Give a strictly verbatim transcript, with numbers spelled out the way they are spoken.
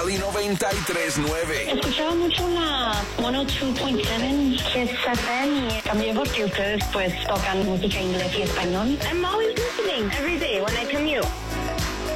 Cali noventa y tres punto nueve. Escuchaba mucho la ciento dos punto siete que es F M y también porque ustedes pues tocan música inglés y español. I'm always listening every day when I commute.